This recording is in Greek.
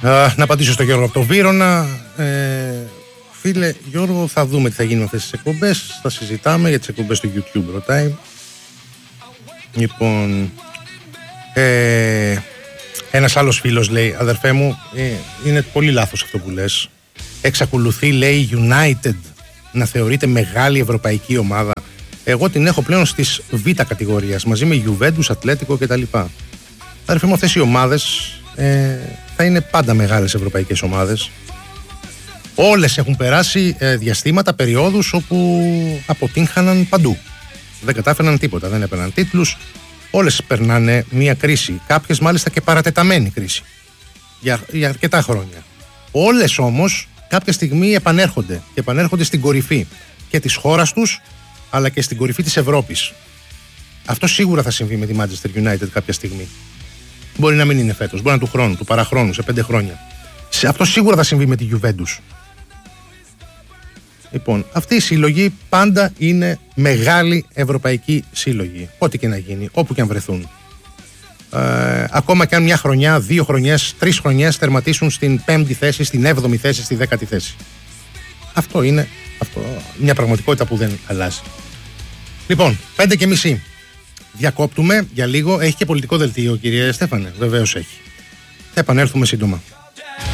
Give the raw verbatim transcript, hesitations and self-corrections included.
Α, να απαντήσω στον Γιώργο από το Βύρωνα. Ε, φίλε Γιώργο, θα δούμε τι θα γίνει με αυτές τις εκπομπές. Θα συζητάμε για τις εκπομπές του YouTube, ρωτάει. Λοιπόν, ε, ένας άλλος φίλος λέει, αδερφέ μου, ε, είναι πολύ λάθος αυτό που λες. Εξακολουθεί, λέει, United να θεωρείται μεγάλη ευρωπαϊκή ομάδα. Εγώ την έχω πλέον στις Β κατηγορίας, μαζί με Juventus, Ατλέτικο κτλ. Αδερφέ μου, αυτές οι ομάδες ε, θα είναι πάντα μεγάλες ευρωπαϊκές ομάδες. Όλες έχουν περάσει ε, διαστήματα, περιόδους όπου αποτύχαναν παντού. Δεν κατάφεραν τίποτα, δεν έπαιρναν τίτλους. Όλες περνάνε μια κρίση, κάποιες μάλιστα και παρατεταμένη κρίση για, για αρκετά χρόνια. Όλες όμως κάποια στιγμή επανέρχονται και επανέρχονται στην κορυφή και της χώρας τους, αλλά και στην κορυφή της Ευρώπης. Αυτό σίγουρα θα συμβεί με τη Manchester United κάποια στιγμή. Μπορεί να μην είναι φέτος, μπορεί να είναι του χρόνου, του παραχρόνου, σε πέντε χρόνια. Αυτό σίγουρα θα συμβεί με τη Juventus. Λοιπόν, αυτή η σύλλογη πάντα είναι μεγάλη ευρωπαϊκή σύλλογη. Ό,τι και να γίνει, όπου και αν βρεθούν. Ε, ακόμα και αν μια χρονιά, δύο χρονιές, τρεις χρονιές τερματίσουν στην πέμπτη θέση, στην έβδομη θέση, στη δέκατη θέση. Αυτό είναι αυτό, μια πραγματικότητα που δεν αλλάζει. Λοιπόν, πέντε και μισή. Διακόπτουμε για λίγο. Έχει και πολιτικό δελτίο, κύριε Στέφανε. Βεβαίως έχει. Θα επανέλθουμε σύντομα.